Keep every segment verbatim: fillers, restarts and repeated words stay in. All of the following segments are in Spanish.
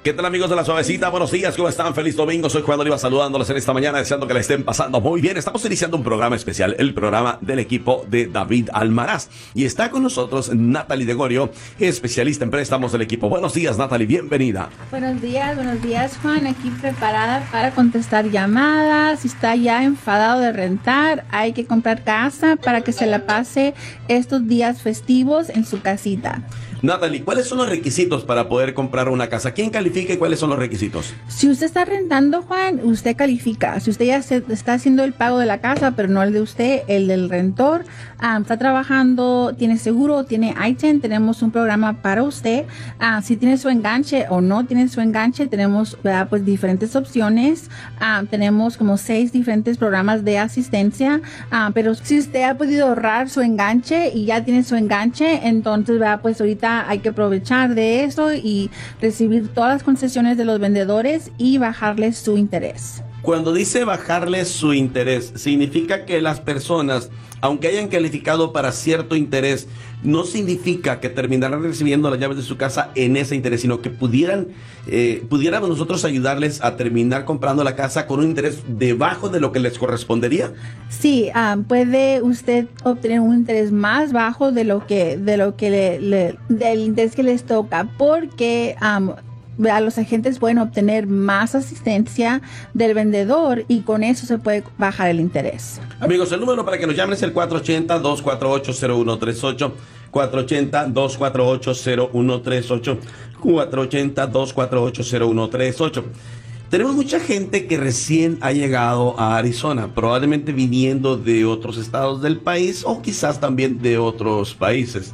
¿Qué tal, amigos de La Suavecita? Buenos días, ¿cómo están? Feliz domingo, soy Juan Oliva saludándoles en esta mañana, deseando que la estén pasando muy bien. Estamos iniciando un programa especial, el programa del equipo de David Almaraz. Y está con nosotros Natalie Degorio, especialista en préstamos del equipo. Buenos días, Natalie, bienvenida. Buenos días, buenos días, Juan. Aquí preparada para contestar llamadas. Si está ya enfadado de rentar, hay que comprar casa para que se la pase estos días festivos en su casita. Natalie, ¿cuáles son los requisitos para poder comprar una casa? ¿Quién califica y cuáles son los requisitos? Si usted está rentando, Juan, usted califica. Si usted ya se, está haciendo el pago de la casa, pero no el de usted, el del rentor, um, está trabajando, tiene seguro, tiene I T I N, tenemos un programa para usted. Uh, si tiene su enganche o no tiene su enganche, tenemos ¿verdad? Pues diferentes opciones. Uh, tenemos como seis diferentes programas de asistencia. Uh, pero si usted ha podido ahorrar su enganche y ya tiene su enganche, entonces ¿verdad? Pues ahorita hay que aprovechar de eso y recibir todas las concesiones de los vendedores y bajarles su interés. Cuando dice bajarles su interés, significa que las personas, aunque hayan calificado para cierto interés, no significa que terminarán recibiendo las llaves de su casa en ese interés, sino que pudieran, eh, pudiéramos nosotros ayudarles a terminar comprando la casa con un interés debajo de lo que les correspondería. Sí, um, puede usted obtener un interés más bajo de lo que, de lo que le, le del interés que les toca, porque um, a los agentes pueden obtener más asistencia del vendedor y con eso se puede bajar el interés. Amigos, el número para que nos llamen es el cuatro ocho cero, dos cuatro ocho, cero uno tres ocho, cuatro ocho cero, dos cuatro ocho, cero uno tres ocho, cuatro ocho cero, dos cuatro ocho, cero uno tres ocho. Tenemos mucha gente que recién ha llegado a Arizona, probablemente viniendo de otros estados del país o quizás también de otros países.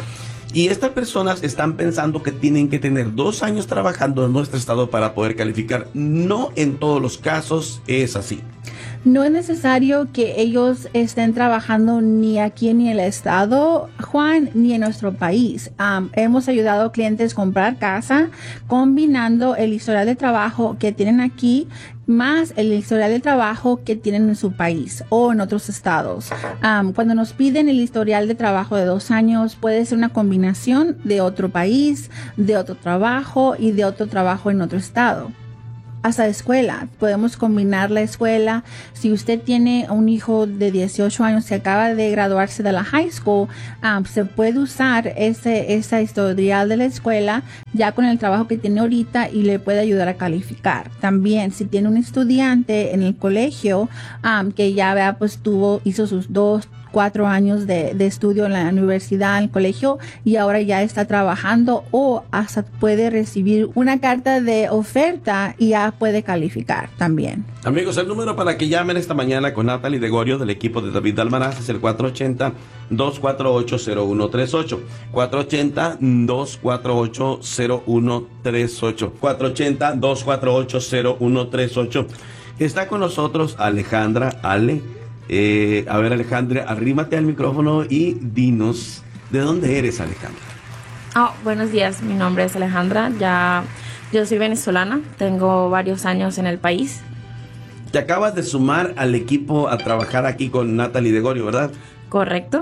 Y estas personas están pensando que tienen que tener dos años trabajando en nuestro estado para poder calificar. No en todos los casos es así. No es necesario que ellos estén trabajando ni aquí en el estado, Juan, ni en nuestro país. Um, hemos ayudado a clientes a comprar casa combinando el historial de trabajo que tienen aquí más el historial de trabajo que tienen en su país o en otros estados. Um, cuando nos piden el historial de trabajo de dos años, puede ser una combinación de otro país, de otro trabajo y de otro trabajo en otro estado. Hasta escuela, podemos combinar la escuela. Si usted tiene un hijo de dieciocho años que acaba de graduarse de la high school, um, se puede usar ese, esa historial de la escuela ya con el trabajo que tiene ahorita y le puede ayudar a calificar. También, si tiene un estudiante en el colegio um, que ya vea, pues tuvo, hizo sus dos, cuatro años de, de estudio en la universidad, en el colegio, y ahora ya está trabajando o hasta puede recibir una carta de oferta y ya puede calificar también. Amigos, el número para que llamen esta mañana con Natalie Degorio del equipo de David Almaraz es el cuatro ocho cero, dos cuatro ocho, cero uno tres ocho, cuatro ocho cero, dos cuatro ocho, cero uno tres ocho, cuatro ocho cero, dos cuatro ocho, cero uno tres ocho. Está con nosotros Alejandra. Ale, Eh, a ver, Alejandra, arrímate al micrófono y dinos, ¿de dónde eres, Alejandra? Oh, buenos días, mi nombre es Alejandra, ya yo soy venezolana, tengo varios años en el país. Te acabas de sumar al equipo a trabajar aquí con Natalie Degorio, ¿verdad? Correcto.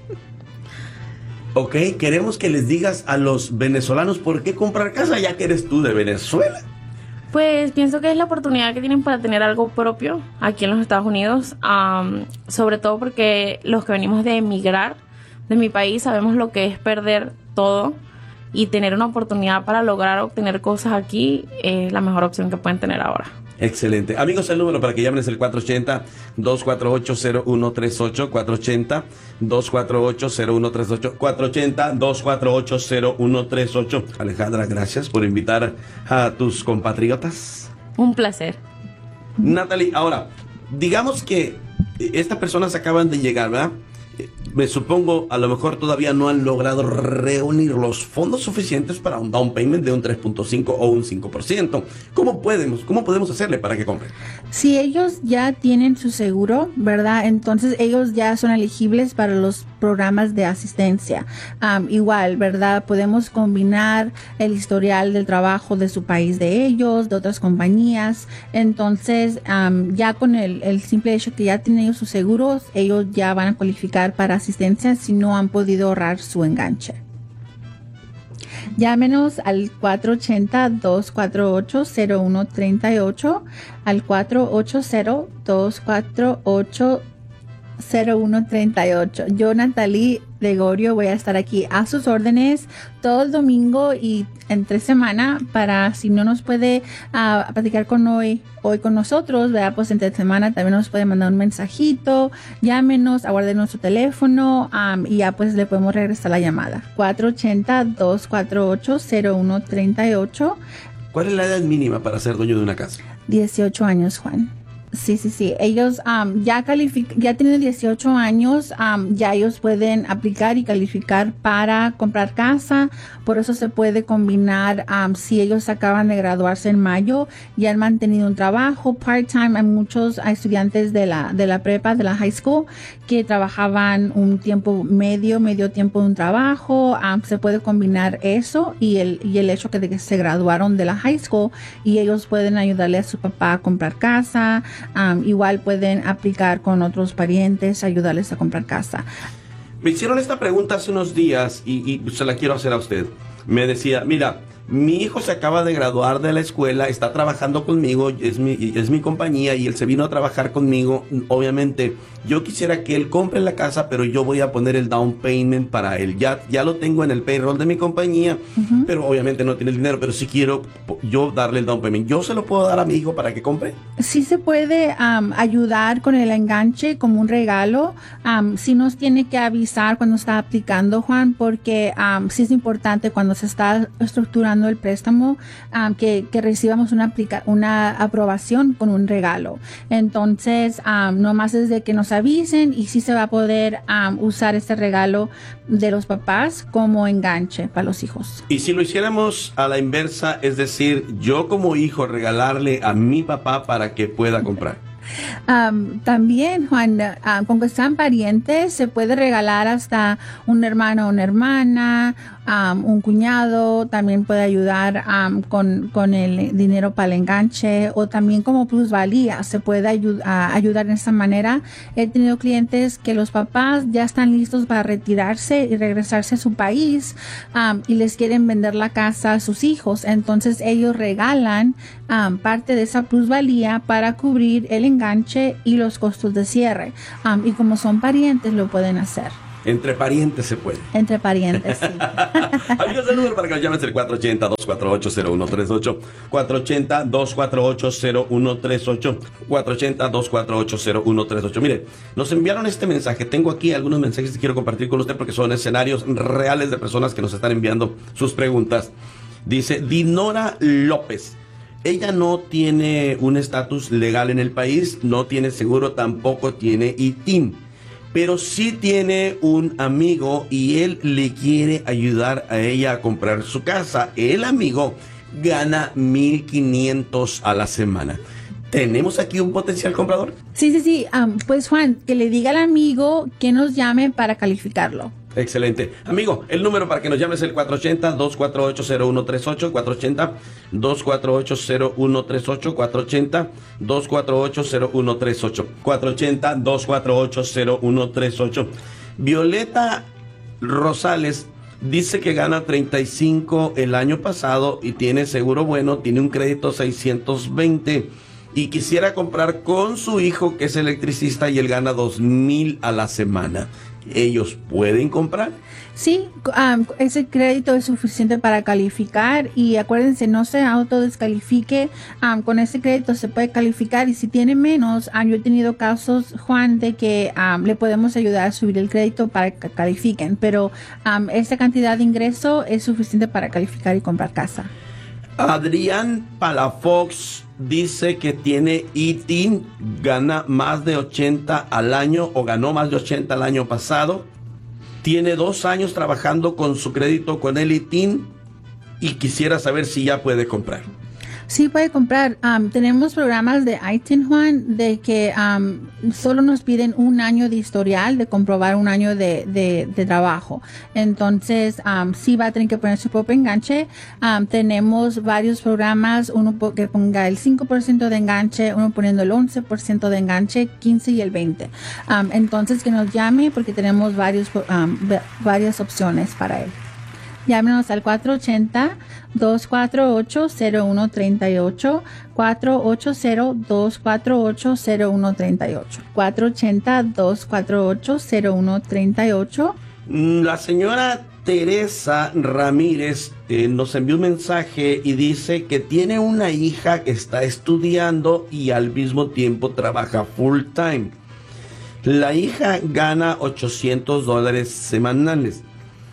Ok, queremos que les digas a los venezolanos por qué comprar casa ya que eres tú de Venezuela. Pues pienso que es la oportunidad que tienen para tener algo propio aquí en los Estados Unidos, um, sobre todo porque los que venimos de emigrar de mi país sabemos lo que es perder todo y tener una oportunidad para lograr obtener cosas aquí es la mejor opción que pueden tener ahora. Excelente. Amigos, el número para que llamen es el cuatro ocho cero, dos cuatro ocho, cero uno tres ocho, cuatro ocho cero, dos cuatro ocho, cero uno tres ocho, cuatro ocho cero, dos cuatro ocho, cero uno tres ocho. Alejandra, gracias por invitar a tus compatriotas. Un placer. Natalie, ahora, digamos que estas personas acaban de llegar, ¿verdad? Me supongo, a lo mejor todavía no han logrado reunir los fondos suficientes para un down payment de un tres punto cinco o un cinco por ciento. ¿Cómo podemos, cómo podemos hacerle para que compren? Si ellos ya tienen su seguro, ¿verdad? Entonces ellos ya son elegibles para los programas de asistencia. Um, igual, ¿verdad? Podemos combinar el historial del trabajo de su país de ellos, de otras compañías. Entonces, um, ya con el, el simple hecho que ya tienen ellos sus seguros, ellos ya van a cualificar para asistencia si no han podido ahorrar su enganche. Llámenos al cuatro ocho cero, dos cuatro ocho, cero uno tres ocho, al cuatro ocho cero, dos cuatro ocho, cero uno tres ocho. Yo, Natalie Gregorio, voy a estar aquí a sus órdenes todo el domingo y entre semana para, si no nos puede uh, platicar con hoy, hoy con nosotros, ¿verdad? Pues entre semana también nos puede mandar un mensajito, llámenos, aguarden nuestro teléfono um, y ya pues le podemos regresar la llamada. cuatro ocho cero, dos cuatro ocho, cero uno tres ocho. ¿Cuál es la edad mínima para ser dueño de una casa? dieciocho años, Juan. Sí, sí, sí. Ellos um, ya calific ya tienen dieciocho años, um, ya ellos pueden aplicar y calificar para comprar casa. Por eso se puede combinar um, si ellos acaban de graduarse en mayo y han mantenido un trabajo part-time. Hay muchos estudiantes de la, de la prepa, de la high school, que trabajaban un tiempo medio, medio tiempo de un trabajo. Um, se puede combinar eso y el, y el hecho que, de que se graduaron de la high school y ellos pueden ayudarle a su papá a comprar casa. Um, igual pueden aplicar con otros parientes, ayudarles a comprar casa. Me hicieron esta pregunta hace unos días y, y se la quiero hacer a usted. Me decía, mira, mi hijo se acaba de graduar de la escuela, está trabajando conmigo, es mi, es mi compañía y él se vino a trabajar conmigo. Obviamente, yo quisiera que él compre la casa, pero yo voy a poner el down payment para él. Ya, ya lo tengo en el payroll de mi compañía, uh-huh. pero obviamente no tiene el dinero, pero sí quiero yo darle el down payment. ¿Yo se lo puedo dar a mi hijo para que compre? Sí se puede um, ayudar con el enganche como un regalo. Um, sí nos tiene que avisar cuando está aplicando, Juan, porque um, sí es importante cuando se está estructurando el préstamo um, que, que recibamos una, aplica una aprobación con un regalo. Entonces, um, nomás desde que nos avisen y sí se va a poder um, usar este regalo de los papás como enganche para los hijos. Y si lo hiciéramos a la inversa, es decir, yo como hijo regalarle a mi papá para que pueda comprar. Um, también, Juan, uh, con que sean parientes, se puede regalar hasta un hermano o una hermana, um, un cuñado, también puede ayudar um, con, con el dinero para el enganche o también como plusvalía, se puede ayu uh, ayudar de esa manera. He tenido clientes que los papás ya están listos para retirarse y regresarse a su país um, y les quieren vender la casa a sus hijos, entonces ellos regalan um, parte de esa plusvalía para cubrir el enganche y los costos de cierre. Um, y como son parientes, lo pueden hacer. Entre parientes se puede. Entre parientes, sí. Amigos, el número para que nos llames el cuatro ocho cero, dos cuatro ocho, cero uno tres ocho, cuatro ocho cero, dos cuatro ocho, cero uno tres ocho, cuatro ocho cero, dos cuatro ocho, cero uno tres ocho. Mire, nos enviaron este mensaje. Tengo aquí algunos mensajes que quiero compartir con usted porque son escenarios reales de personas que nos están enviando sus preguntas. Dice Dinora López. Ella no tiene un estatus legal en el país, no tiene seguro, tampoco tiene I T I N, pero sí tiene un amigo y él le quiere ayudar a ella a comprar su casa. El amigo gana mil quinientos a la semana. ¿Tenemos aquí un potencial comprador? Sí, sí, sí. Um, pues Juan, que le diga al amigo que nos llame para calificarlo. Excelente. Amigo, el número para que nos llames es el cuatro ocho cero, dos cuatro ocho, cero uno tres ocho, cuatro ocho cero, dos cuatro ocho, cero uno tres ocho, cuatro ocho cero, dos cuatro ocho, cero uno tres ocho, cuatro ocho cero, dos cuatro ocho, cero uno tres ocho. Violeta Rosales dice que gana treinta y cinco el año pasado y tiene seguro bueno, tiene un crédito seiscientos veinte y quisiera comprar con su hijo que es electricista y él gana dos mil a la semana. ¿Ellos pueden comprar? Sí, um, ese crédito es suficiente para calificar y acuérdense, no se autodescalifique. Um, con ese crédito se puede calificar y si tiene menos, um, yo he tenido casos, Juan, de que um, le podemos ayudar a subir el crédito para que califiquen, pero um, esa cantidad de ingreso es suficiente para calificar y comprar casa. Adrián Palafox dice que tiene I T I N, gana más de ochenta al año o ganó más de ochenta el año pasado. Tiene dos años trabajando con su crédito con el I T I N y quisiera saber si ya puede comprar. Sí, puede comprar. Um, tenemos programas de I T I N, Juan, de que um, solo nos piden un año de historial, de comprobar un año de, de, de trabajo. Entonces, um, sí va a tener que poner su propio enganche. Um, tenemos varios programas, uno que ponga el cinco por ciento de enganche, uno poniendo el once por ciento de enganche, quince y el veinte. Um, entonces, que nos llame porque tenemos varios, um, varias opciones para él. Llámenos al cuatro ocho cero, dos cuatro ocho, cero uno tres ocho, cuatro ocho cero, dos cuatro ocho, cero uno tres ocho, cuatro ocho cero, dos cuatro ocho, cero uno tres ocho. La señora Teresa Ramírez eh, nos envió un mensaje y dice que tiene una hija que está estudiando y al mismo tiempo trabaja full time. La hija gana ochocientos dólares semanales,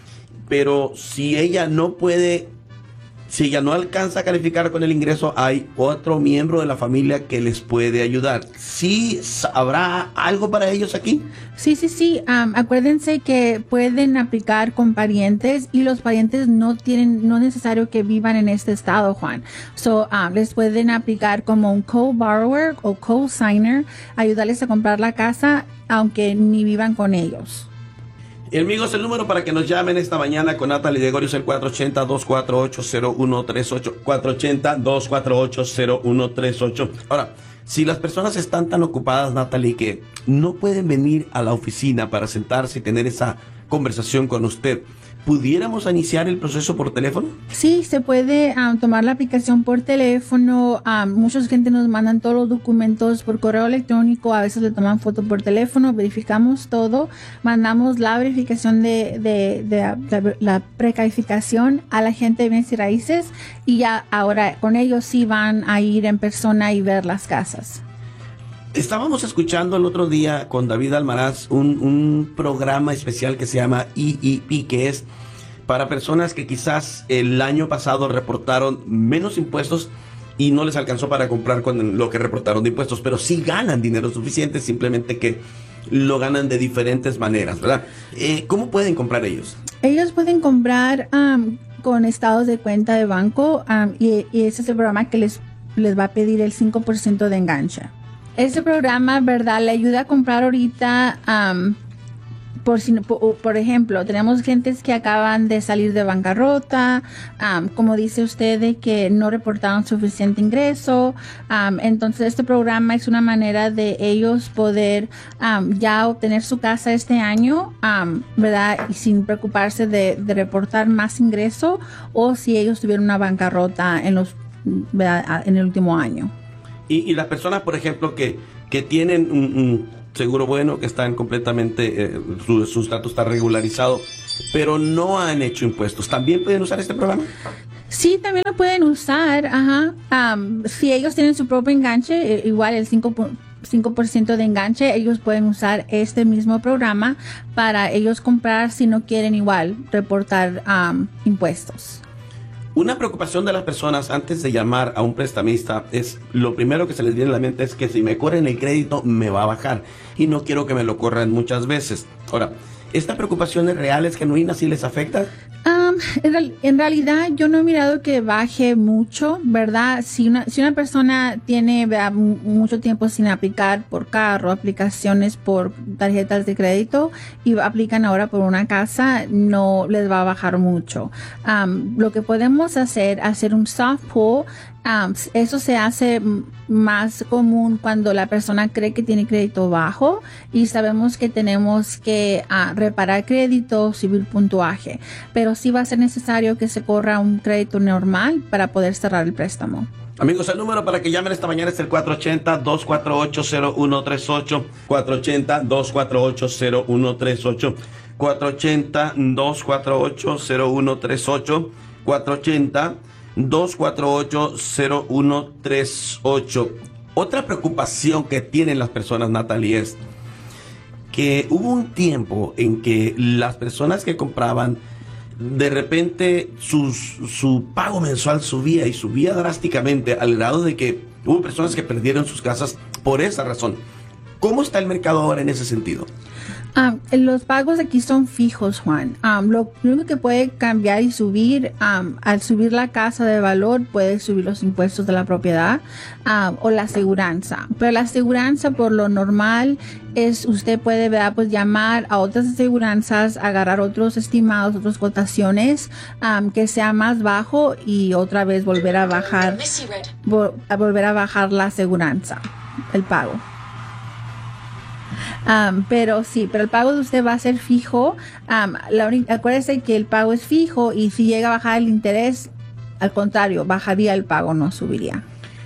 pero si ella no puede, si ella no alcanza a calificar con el ingreso, hay otro miembro de la familia que les puede ayudar. ¿Sí habrá algo para ellos aquí? Sí, sí, sí. Um, acuérdense que pueden aplicar con parientes y los parientes no tienen, no es necesario que vivan en este estado, Juan. So, um, les pueden aplicar como un co-borrower o co-signer, ayudarles a comprar la casa aunque ni vivan con ellos. Y amigos, el número para que nos llamen esta mañana con Natalie de Gorio es el cuatro ocho cero, dos cuatro ocho, cero uno tres ocho, cuatro ocho cero, dos cuatro ocho, cero uno tres ocho. Ahora, si las personas están tan ocupadas, Natalie, que no pueden venir a la oficina para sentarse y tener esa conversación con usted, ¿pudiéramos iniciar el proceso por teléfono? Sí, se puede um, tomar la aplicación por teléfono. Um, muchos gente nos mandan todos los documentos por correo electrónico. A veces le toman foto por teléfono. Verificamos todo. Mandamos la verificación de, de, de, de, de la precalificación a la gente de bienes y raíces. Y ya ahora con ellos sí van a ir en persona y ver las casas. Estábamos escuchando el otro día con David Almaraz un, un programa especial que se llama E E P, que es para personas que quizás el año pasado reportaron menos impuestos y no les alcanzó para comprar con lo que reportaron de impuestos, pero sí ganan dinero suficiente, simplemente que lo ganan de diferentes maneras, ¿verdad? Eh, ¿Cómo pueden comprar ellos? Ellos pueden comprar um, con estados de cuenta de banco um, y, y ese es el programa que les, les va a pedir el cinco por ciento de enganche. Este programa, ¿verdad?, le ayuda a comprar ahorita, um, por, si, por, por ejemplo, tenemos gentes que acaban de salir de bancarrota, um, como dice usted, de que no reportaron suficiente ingreso. Um, entonces, este programa es una manera de ellos poder um, ya obtener su casa este año, um, ¿verdad?, y sin preocuparse de, de reportar más ingreso o si ellos tuvieron una bancarrota en, los, ¿verdad?, en el último año. Y, y las personas, por ejemplo, que, que tienen un, un seguro bueno, que están completamente, eh, su, su estatus está regularizado, pero no han hecho impuestos, ¿también pueden usar este programa? Sí, también lo pueden usar, ajá. Um, si ellos tienen su propio enganche, eh, igual el cinco por ciento de enganche, ellos pueden usar este mismo programa para ellos comprar si no quieren igual reportar um, impuestos. Una preocupación de las personas antes de llamar a un prestamista es, lo primero que se les viene a la mente es que si me corren el crédito me va a bajar y no quiero que me lo corran muchas veces. Ahora, ¿esta preocupación es real, es genuina, sí les afecta? Um, en, real, en realidad yo no he mirado que baje mucho, ¿verdad? Si una, si una persona tiene ¿verdad?, mucho tiempo sin aplicar por carro, aplicaciones por tarjetas de crédito y aplican ahora por una casa, no les va a bajar mucho. Um, lo que podemos hacer, hacer un soft pull. Um, eso se hace más común cuando la persona cree que tiene crédito bajo y sabemos que tenemos que uh, reparar crédito, subir puntuaje, pero sí va a ser necesario que se corra un crédito normal para poder cerrar el préstamo. Amigos, el número para que llamen esta mañana es el cuatro ocho cero, dos cuatro ocho, cero uno tres ocho, cuatro ocho cero, dos cuatro ocho, cero uno tres ocho, cuatro ocho cero, dos cuatro ocho, cero uno tres ocho, cuatro ocho cero, dos cuatro ocho, cero uno tres ocho. Otra preocupación que tienen las personas, Natalie, es que hubo un tiempo en que las personas que compraban, de repente sus, su pago mensual subía y subía drásticamente al grado de que hubo personas que perdieron sus casas por esa razón. ¿Cómo está el mercado ahora en ese sentido? Um, los pagos aquí son fijos, Juan. Um, lo, lo único que puede cambiar y subir, um, al subir la casa de valor, puede subir los impuestos de la propiedad um, o la aseguranza. Pero la aseguranza, por lo normal, es usted puede ¿verdad?, pues llamar a otras aseguranzas, agarrar otros estimados, otras cotaciones um, que sea más bajo y otra vez volver a bajar, vo- a volver a bajar la aseguranza, el pago. Um, pero sí, pero el pago de usted va a ser fijo. Um, la uni- acuérdese que el pago es fijo y si llega a bajar el interés, al contrario, bajaría el pago, no subiría.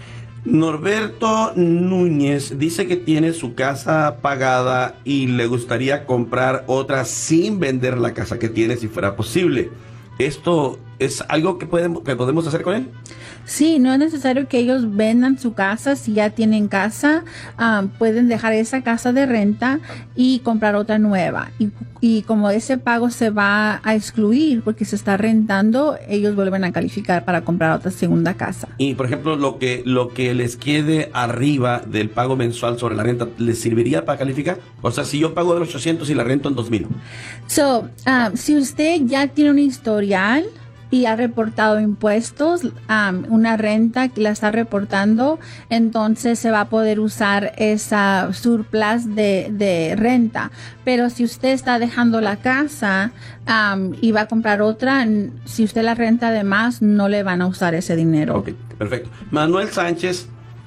Norberto Núñez dice que tiene su casa pagada y le gustaría comprar otra sin vender la casa que tiene si fuera posible. ¿Esto es algo que podemos, que podemos hacer con él? Sí, no es necesario que ellos vendan su casa. Si ya tienen casa, um, pueden dejar esa casa de renta y comprar otra nueva. Y, y como ese pago se va a excluir porque se está rentando, ellos vuelven a calificar para comprar otra segunda casa. Y, por ejemplo, lo que, lo que les quede arriba del pago mensual sobre la renta, ¿les serviría para calificar? O sea, si yo pago de ochocientos y la rento en dos mil. So, um, si usted ya tiene un historial y ha reportado impuestos, um, una renta que la está reportando, entonces se va a poder usar esa surplus de, de renta. Pero si usted está dejando la casa um, y va a comprar otra, si usted la renta además, no le van a usar ese dinero. Ok, perfecto. Manuel Sánchez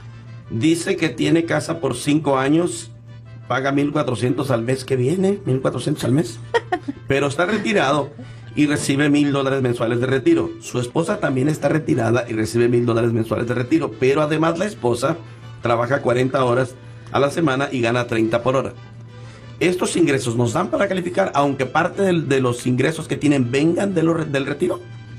dice que tiene casa por cinco años, paga mil cuatrocientos al mes que viene, mil cuatrocientos al mes, pero está retirado y recibe mil dólares mensuales de retiro. Su esposa también está retirada y recibe mil dólares mensuales de retiro, pero además la esposa trabaja cuarenta horas a la semana y gana treinta por hora. ¿Estos ingresos nos dan para calificar, aunque parte del, de los ingresos que tienen vengan de lo, del retiro?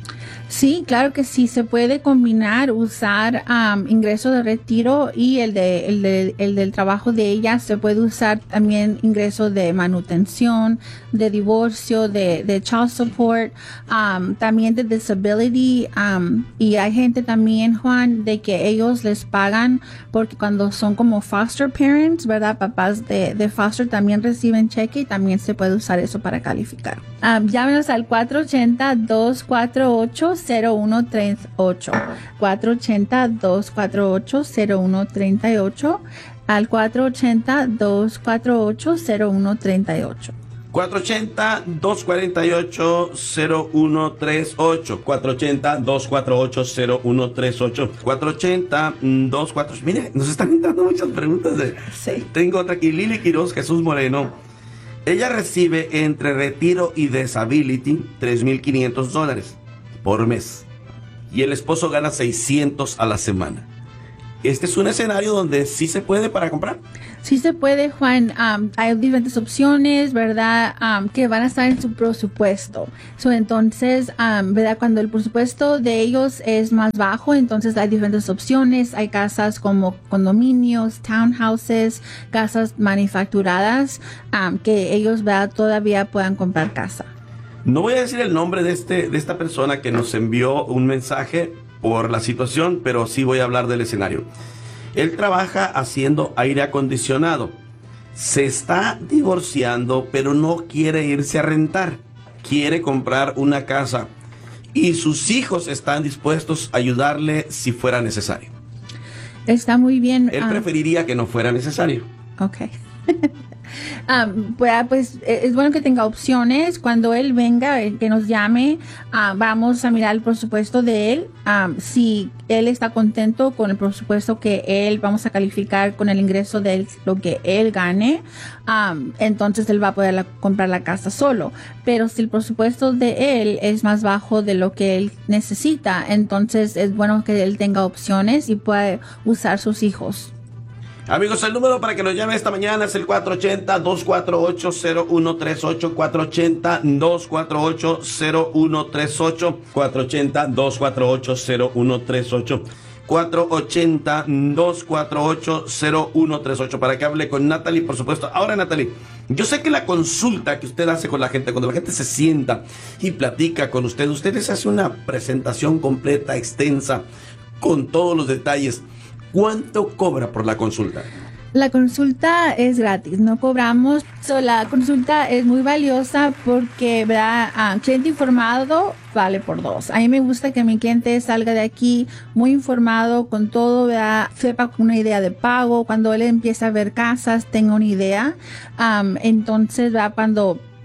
Sí, claro que sí, se puede combinar, usar um, ingreso de retiro y el, de, el, de, el del trabajo de ella. Se puede usar también ingreso de manutención, de divorcio, de, de child support, um, también de disability. Um, y hay gente también, Juan, de que ellos les pagan porque cuando son como foster parents, ¿verdad? Papás de, de foster también reciben cheque y también se puede usar eso para calificar. Um, llámenos al cuatro ocho cero, dos cuatro ocho, cero uno tres ocho, cuatro ocho cero, dos cuatro ocho, cero uno tres ocho, al cuatro ocho cero, dos cuatro ocho, cero uno tres ocho. cuatro ocho cero, dos cuatro ocho, cero uno tres ocho, cuatro ocho cero, dos cuatro ocho, cero uno tres ocho, cuatro ocho cero, dos cuatro ocho. Mire, nos están entrando muchas preguntas. De... Sí. Tengo otra aquí, Lili Quiroz, Jesús Moreno. Ella recibe entre retiro y disability tres mil quinientos dólares por mes y el esposo gana seiscientos a la semana. Este es un escenario donde sí se puede para comprar. Sí se puede, Juan. Um, hay diferentes opciones, ¿verdad? Um, que van a estar en su presupuesto. So, entonces, um, ¿verdad? Cuando el presupuesto de ellos es más bajo, entonces hay diferentes opciones. Hay casas como condominios, townhouses, casas manufacturadas, um, que ellos, ¿verdad? Todavía puedan comprar casa. No voy a decir el nombre de, este, de esta persona que nos envió un mensaje por la situación, pero sí voy a hablar del escenario. Él trabaja haciendo aire acondicionado. Se está divorciando, pero no quiere irse a rentar. Quiere comprar una casa. Y sus hijos están dispuestos a ayudarle si fuera necesario. Está muy bien. Él um, preferiría que no fuera necesario. Ok. Um, pues, pues es bueno que tenga opciones. Cuando él venga, eh, que nos llame, uh, vamos a mirar el presupuesto de él. Um, si él está contento con el presupuesto que él, vamos a calificar con el ingreso de él, lo que él gane, um, entonces él va a poder la, comprar la casa solo. Pero si el presupuesto de él es más bajo de lo que él necesita, entonces es bueno que él tenga opciones y pueda usar sus hijos. Amigos, el número para que nos llame esta mañana es el cuatro ocho cero, dos cuatro ocho, cero uno tres ocho, cuatro ocho cero, dos cuatro ocho, cero uno tres ocho, cuatro ocho cero, dos cuatro ocho, cero uno tres ocho, cuatro ocho cero, dos cuatro ocho, cero uno tres ocho, para que hable con Natalie, por supuesto. Ahora, Natalie, yo sé que la consulta que usted hace con la gente, cuando la gente se sienta y platica con usted, usted les hace una presentación completa, extensa, con todos los detalles. ¿Cuánto cobra por la consulta? La consulta es gratis, no cobramos. So, la consulta es muy valiosa porque, ¿verdad? Uh, cliente informado vale por dos. A mí me gusta que mi cliente salga de aquí muy informado con todo, ¿verdad? Sepa con una idea de pago. Cuando él empieza a ver casas, tenga una idea. Um, entonces, ¿verdad? Cuando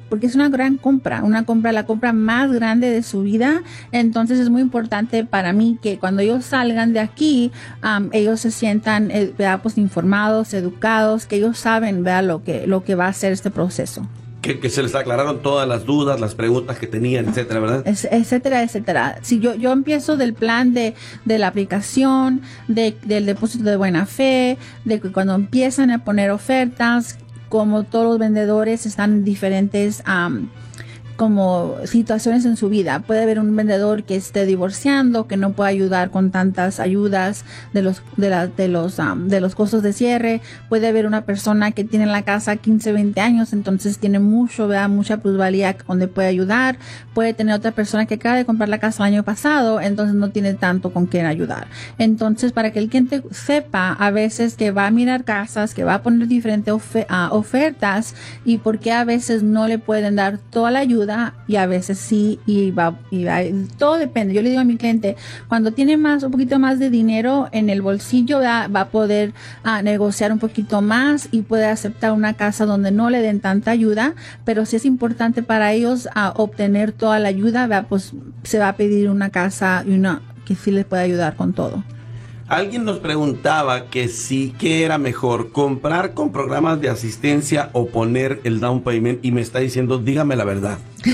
porque es una gran compra, una compra, la compra más grande de su vida. Entonces es muy importante para mí que cuando ellos salgan de aquí, um, ellos se sientan, eh, ¿verdad? Pues informados, educados, que ellos saben, ¿verdad? Lo que, lo que va a ser este proceso. Que, que se les aclararon todas las dudas, las preguntas que tenían, etcétera, ¿verdad? Es, etcétera, etcétera. Si yo, yo empiezo del plan de, de la aplicación, de, del depósito de buena fe, de que cuando empiezan a poner ofertas, como todos los vendedores están en diferentes um, como situaciones en su vida. Puede haber un vendedor que esté divorciando, que no pueda ayudar con tantas ayudas de los de, la, de los um, de los costos de cierre. Puede haber una persona que tiene la casa quince, veinte años, entonces tiene mucho, ¿verdad? Mucha plusvalía donde puede ayudar. Puede tener otra persona que acaba de comprar la casa el año pasado, entonces no tiene tanto con quién ayudar. Entonces, para que el cliente sepa a veces que va a mirar casas, que va a poner diferentes ofe- uh, ofertas y por qué a veces no le pueden dar toda la ayuda y a veces sí, y va, y va, todo depende. Yo le digo a mi cliente, cuando tiene más, un poquito más de dinero en el bolsillo, va, va a poder uh, negociar un poquito más y puede aceptar una casa donde no le den tanta ayuda, pero si es importante para ellos uh, obtener toda la ayuda, va, pues se va a pedir una casa y una que sí les puede ayudar con todo. Alguien nos preguntaba que sí, ¿qué era mejor? ¿Comprar con programas de asistencia o poner el down payment? Y me está diciendo, dígame la verdad.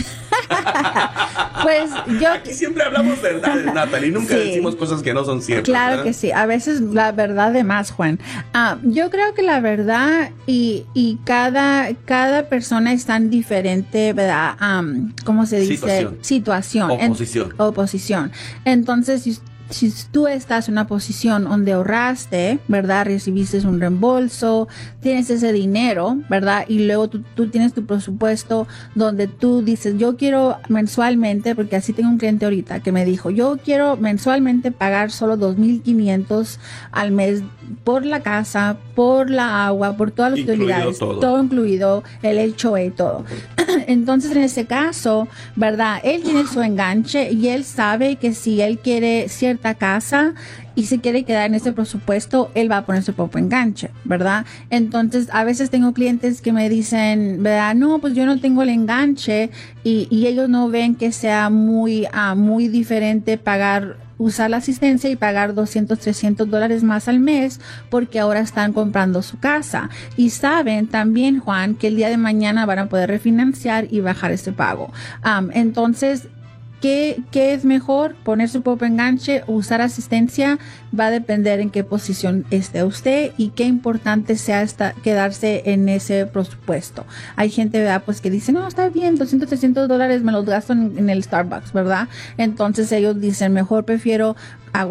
Pues yo... Aquí siempre hablamos verdades, Natalie, nunca sí. decimos cosas que no son ciertas. Claro, ¿verdad? que sí, a veces la verdad de más, Juan. Uh, yo creo que la verdad y, y cada, cada persona es tan diferente, ¿verdad? Um, ¿Cómo se dice? Situación. Situación. Oposición. En, oposición. Entonces, si si tú estás en una posición donde ahorraste, ¿verdad? Recibiste un reembolso, tienes ese dinero, ¿verdad? Y luego tú, tú tienes tu presupuesto donde tú dices, yo quiero mensualmente, porque así tengo un cliente ahorita que me dijo, yo quiero mensualmente pagar solo dos mil quinientos al mes por la casa, por la agua, por todas las Incluido utilidades, todo. todo incluido, el H O A y todo. Entonces, en ese caso, ¿verdad? Él tiene su enganche y él sabe que si él quiere cierta casa y se quiere quedar en ese presupuesto, él va a poner su propio enganche, ¿verdad? Entonces, a veces tengo clientes que me dicen, ¿verdad? No, pues yo no tengo el enganche y, y ellos no ven que sea muy, uh, muy diferente pagar usar la asistencia y pagar doscientos, trescientos dólares más al mes porque ahora están comprando su casa. Y saben también, Juan, que el día de mañana van a poder refinanciar y bajar ese pago. Um, entonces, ¿Qué, ¿Qué es mejor? ¿Poner su propio enganche o usar asistencia? Va a depender en qué posición esté usted y qué importante sea esta, quedarse en ese presupuesto. Hay gente, ¿verdad? Pues que dice, no, está bien, doscientos, trescientos dólares me los gasto en, en el Starbucks, ¿verdad? Entonces ellos dicen, mejor prefiero